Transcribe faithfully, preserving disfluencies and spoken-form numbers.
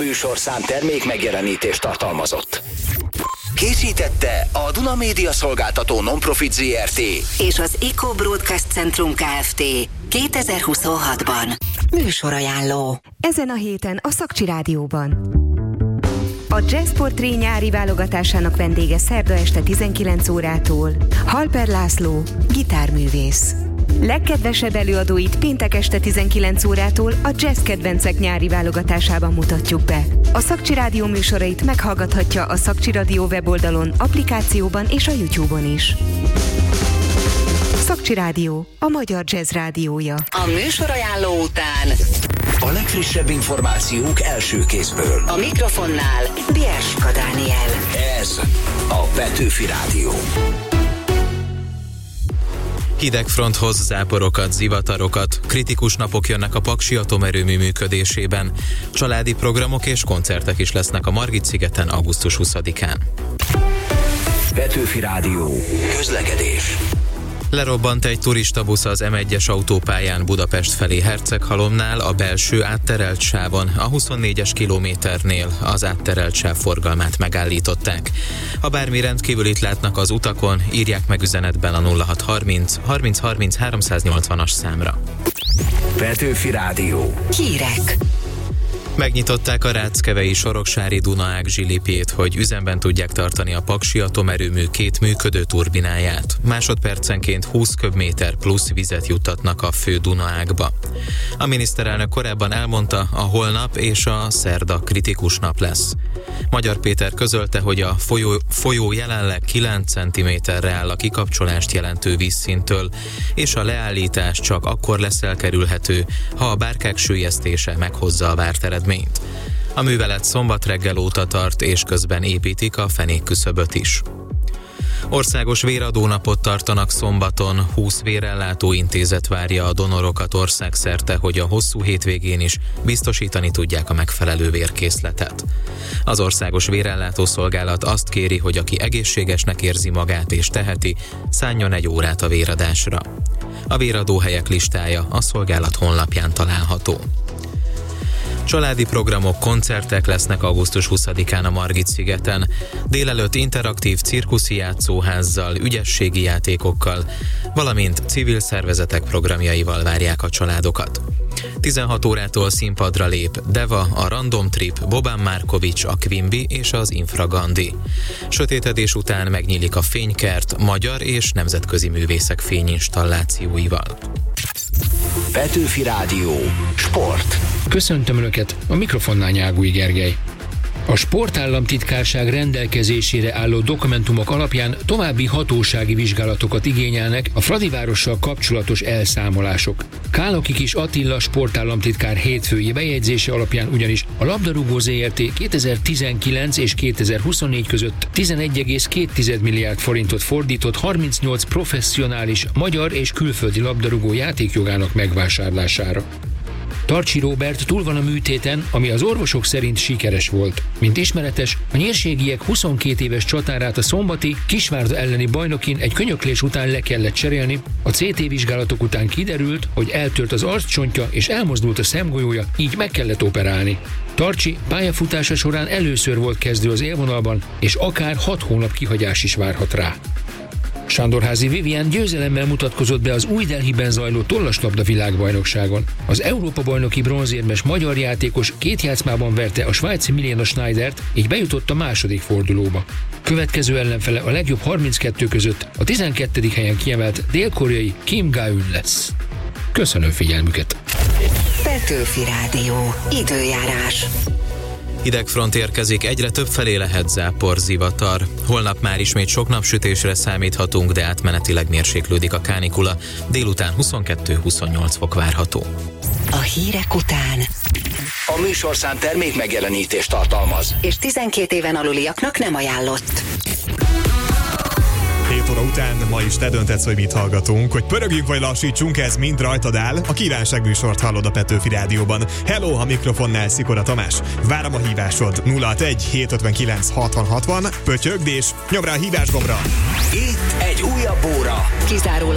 műsorszám termék megjelenítést tartalmazott. Készítette a Duna Média Szolgáltató Non-Profit zé er té és az Eco Broadcast Centrum Kft. kétezer-huszonhatban. Műsorajánló. Ezen a héten a Szakcsi Rádióban. A Jazz Portré nyári válogatásának vendége szerda este tizenkilenc órától Halper László, gitárművész. Legkedvesebb előadóit péntek este tizenkilenc órától a Jazz Kedvencek nyári válogatásában mutatjuk be. A Szakcsi Rádió műsorait meghallgathatja a Szakcsi Rádió weboldalon, applikációban és a YouTube-on is. Szakcsi Rádió, a magyar jazz rádiója. A műsorajánló után a legfrissebb információk első kézből. A mikrofonnál Bierska Dániel. Ez a Petőfi Rádió. Hidegfronthoz záporokat, zivatarokat, kritikus napok jönnek a Paksi atomerőmű működésében. Családi programok és koncertek is lesznek a Margit-szigeten augusztus huszadikán. Petőfi Rádió. Közlekedés. Lerobbant egy turistabusz az em egyes autópályán Budapest felé Herceghalomnál, a belső átterelt sávon, a huszonnégyes kilométernél az átterelt sáv forgalmát megállították. Ha bármi rendkívülit látnak az utakon, írják meg üzenetben a nulla hat harminc harminc harminc háromszáznyolcvanas számra. Petőfi Rádió. Hírek. Megnyitották a Ráckevei Soroksári Dunaág zsilipjét, hogy üzemben tudják tartani a Paksi atomerőmű két működő turbináját. Másodpercenként húsz köbméter plusz vizet juttatnak a fő Dunaágba. A miniszterelnök korábban elmondta, a holnap és a szerda kritikus nap lesz. Magyar Péter közölte, hogy a folyó, folyó jelenleg kilenc centiméterre áll a kikapcsolást jelentő vízszinttől, és a leállítás csak akkor lesz elkerülhető, ha a bárkák süllyesztése meghozza a várt eredményt. A művelet szombat reggel óta tart, és közben építik a fenékküszöböt is. Országos véradónapot tartanak szombaton, húsz vérellátó intézet várja a donorokat országszerte, hogy a hosszú hétvégén is biztosítani tudják a megfelelő vérkészletet. Az Országos Vérellátó Szolgálat azt kéri, hogy aki egészségesnek érzi magát és teheti, szánjon egy órát a véradásra. A véradóhelyek listája a szolgálat honlapján található. Családi programok, koncertek lesznek augusztus huszadikán a Margit-szigeten. Délelőtt interaktív cirkuszi játszóházzal, ügyességi játékokkal, valamint civil szervezetek programjaival várják a családokat. tizenhat órától színpadra lép Deva, a Random Trip, Boban Markovics, a Quimby és az Infragandi. Sötétedés után megnyílik a Fénykert magyar és nemzetközi művészek fényinstallációival. Petőfi Rádió. Sport. Köszöntöm Önöket, a mikrofonnál Nyágúj Gergely. A Sportállamtitkárság rendelkezésére álló dokumentumok alapján további hatósági vizsgálatokat igényelnek a Fradivárossal kapcsolatos elszámolások. Káloki Kis Attila sportállamtitkár hétfői bejegyzése alapján ugyanis a Labdarúgó zé er té kétezer-tizenkilenc és kétezer-huszonnégy között tizenegy egész két milliárd forintot fordított harmincnyolc professzionális magyar és külföldi labdarúgó játékjogának megvásárlására. Tarcsi Róbert túl van a műtéten, ami az orvosok szerint sikeres volt. Mint ismeretes, a nyírségiek huszonkét éves csatárát a szombati Kisvárda elleni bajnokin egy könyöklés után le kellett cserélni, a cé té vizsgálatok után kiderült, hogy eltört az arccsontja és elmozdult a szemgolyója, így meg kellett operálni. Tarcsi pályafutása során először volt kezdő az élvonalban, és akár hat hónap kihagyás is várhat rá. Sándorházi Vivien győzelemmel mutatkozott be az Új Delhiben zajló tollaslabda világbajnokságon. Az Európa-bajnoki bronzérmes magyar játékos két játszmában verte a svájci Milena Schneidert, így bejutott a második fordulóba. Következő ellenfele a legjobb harminckettő között a tizenkettedik helyen kiemelt dél-koreai Kim Ga-eun lesz. Köszönöm figyelmüket! Petőfi Rádió. Időjárás. Hidegfront érkezik, egyre több felé lehet zápor, zivatar. Holnap már ismét sok napsütésre számíthatunk, de átmenetileg mérséklődik a kánikula. Délután huszonkettő-huszonnyolc fok várható. A hírek után A műsorszám termék megjelenítést tartalmaz, és tizenkét éven aluliaknak nem ajánlott. hét óra után ma is te dönthetsz, hogy mit hallgatunk. Hogy pörögjünk vagy lassítsunk, ez mind rajtad áll. A kívánság műsort hallod a Petőfi Rádióban. Hello, a mikrofonnál Szikora Tamás. Várom a hívásod. nulla hatvanegy hétszázötvenkilenc hatvan hatvan. Pötyögd és nyomd rá a hívásgombra. itt egy újabb óra. Kizárólag